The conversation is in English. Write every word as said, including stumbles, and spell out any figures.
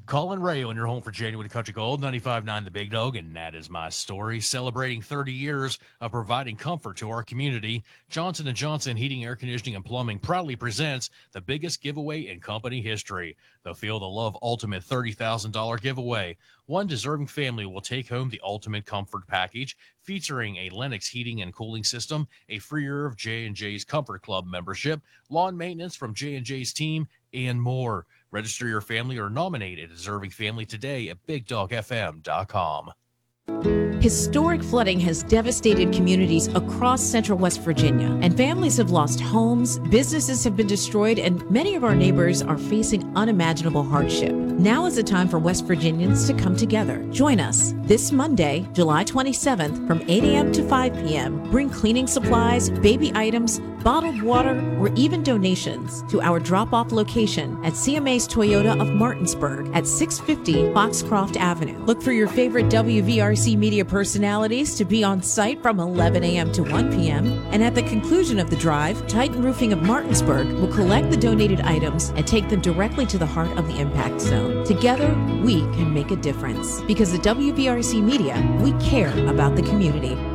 Colin Ray on your home for January Country Gold, ninety-five point nine The Big Dog, and that is my story. Celebrating thirty years of providing comfort to our community, Johnson and Johnson Heating, Air Conditioning, and Plumbing proudly presents the biggest giveaway in company history. The Feel the Love Ultimate thirty thousand dollars giveaway. One deserving family will take home the Ultimate Comfort Package, featuring a Lennox heating and cooling system, a free year of J and J's Comfort Club membership, lawn maintenance from J and J's team, and more. Register your family or nominate a deserving family today at big dog f m dot com. Historic flooding has devastated communities across central West Virginia, and families have lost homes, businesses have been destroyed, and many of our neighbors are facing unimaginable hardship. Now is the time for West Virginians to come together. Join us this Monday, July twenty-seventh, from eight a.m. to five p.m. Bring cleaning supplies, baby items, bottled water, or even donations to our drop-off location at C M A's Toyota of Martinsburg at six fifty Foxcroft Avenue. Look for your favorite W V R C media personalities to be on site from eleven a.m. to one p.m. And at the conclusion of the drive, Titan Roofing of Martinsburg will collect the donated items and take them directly to the heart of the impact zone. Together, we can make a difference. Because at W V R C Media, we care about the community.